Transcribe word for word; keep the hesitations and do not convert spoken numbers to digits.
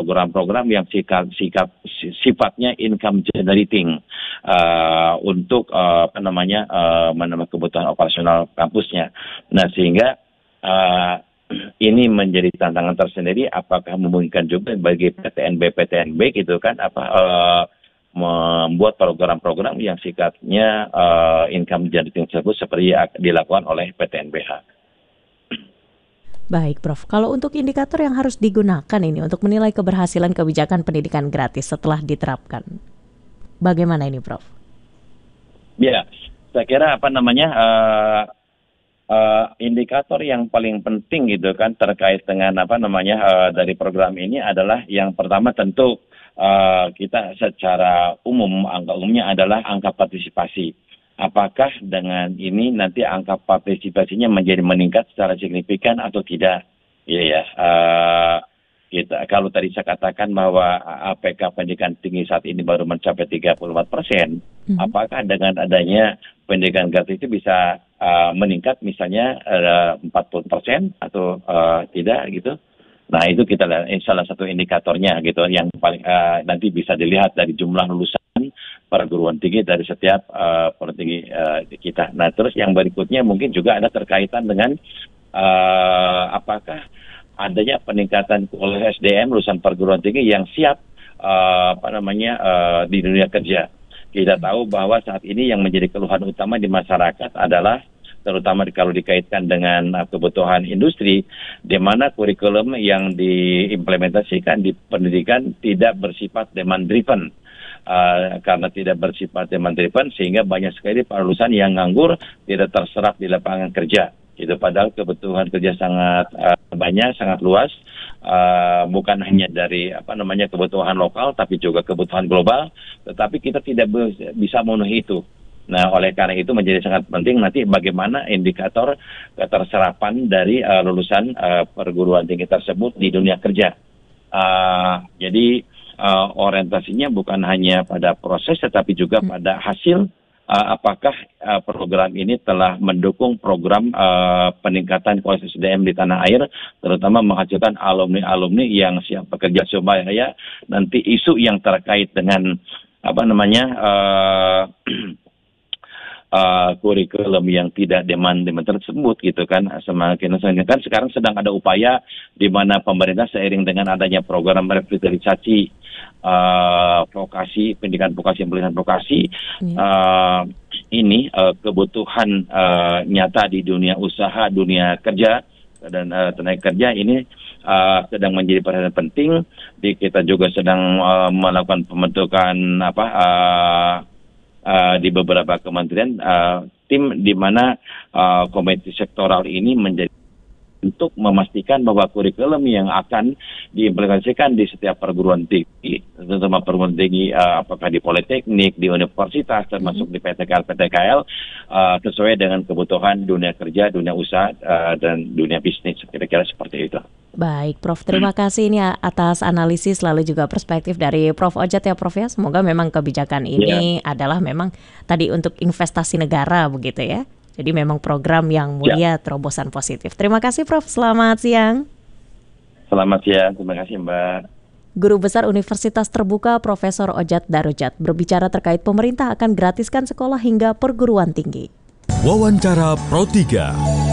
program-program yang sikap, sikap sifatnya income generating uh, untuk uh, apa namanya uh, menambah kebutuhan operasional kampusnya. Nah sehingga uh, ini menjadi tantangan tersendiri. Apakah memungkinkan juga bagi P T N B P T N B gitu kan apa uh, membuat program-program yang sifatnya uh, income generating tersebut seperti yang dilakukan oleh P T N B H. Baik, Prof. Kalau untuk indikator yang harus digunakan ini untuk menilai keberhasilan kebijakan pendidikan gratis setelah diterapkan, bagaimana ini, Prof? Ya, saya kira apa namanya uh, uh, indikator yang paling penting gitu kan terkait dengan apa namanya uh, dari program ini adalah yang pertama tentu uh, kita secara umum angka umumnya adalah angka partisipasi. Apakah dengan ini nanti angka partisipasinya menjadi meningkat secara signifikan atau tidak? Iya ya. Uh, kita kalau tadi saya katakan bahwa A P K pendidikan tinggi saat ini baru mencapai tiga puluh empat persen, mm-hmm. apakah dengan adanya pendidikan gratis itu bisa uh, meningkat misalnya uh, empat puluh persen atau uh, tidak gitu? Nah itu kita lihat salah satu indikatornya gitu yang paling uh, nanti bisa dilihat dari jumlah lulusan perguruan tinggi dari setiap uh, perguruan tinggi uh, kita. Nah terus yang berikutnya mungkin juga ada terkaitan dengan uh, apakah adanya peningkatan kualitas S D M lulusan perguruan tinggi yang siap uh, apa namanya uh, di dunia kerja. Kita tahu bahwa saat ini yang menjadi keluhan utama di masyarakat adalah terutama kalau dikaitkan dengan uh, kebutuhan industri, di mana kurikulum yang diimplementasikan di pendidikan tidak bersifat demand driven. Uh, karena tidak bersifat demand driven sehingga banyak sekali para lulusan yang nganggur tidak terserap di lapangan kerja. Itu padahal kebutuhan kerja sangat uh, banyak, sangat luas, uh, bukan hanya dari apa namanya kebutuhan lokal tapi juga kebutuhan global, tetapi kita tidak bisa memenuhi itu. Nah, oleh karena itu menjadi sangat penting nanti bagaimana indikator keterserapan dari uh, lulusan uh, perguruan tinggi tersebut di dunia kerja. Uh, jadi Uh, orientasinya bukan hanya pada proses tetapi juga hmm. pada hasil uh, apakah uh, program ini telah mendukung program uh, peningkatan kualitas S D M di tanah air, terutama menghasilkan alumni-alumni yang siap bekerja supaya nanti isu yang terkait dengan apa namanya uh, Uh, kurikulum yang tidak demand-demand tersebut gitu kan semakin semakin kan sekarang sedang ada upaya di mana pemerintah seiring dengan adanya program revitalisasi uh, vokasi pendidikan vokasi pendidikan vokasi yeah. uh, ini uh, kebutuhan uh, nyata di dunia usaha dunia kerja dan uh, tenaga kerja ini uh, sedang menjadi perhatian penting. Di kita juga sedang uh, melakukan pembentukan apa uh, Uh, di beberapa kementerian uh, tim di mana uh, komite sektoral ini menjadi untuk memastikan bahwa kurikulum yang akan diimplementasikan di setiap perguruan tinggi, terutama perguruan tinggi uh, apakah di politeknik, di universitas, termasuk mm-hmm. di P T K L, P T K L, uh, sesuai dengan kebutuhan dunia kerja, dunia usaha, uh, dan dunia bisnis, kira-kira seperti itu. Baik, Prof. Terima kasih ini atas analisis lalu juga perspektif dari Prof Ojat ya, Prof ya. Semoga memang kebijakan ini yeah. adalah memang tadi untuk investasi negara begitu ya. Jadi memang program yang mulia ya. Terobosan positif. Terima kasih Prof. Selamat siang. Selamat siang. Terima kasih Mbak. Guru Besar Universitas Terbuka Profesor Ojat Darujat berbicara terkait pemerintah akan gratiskan sekolah hingga perguruan tinggi. Wawancara Pro tiga.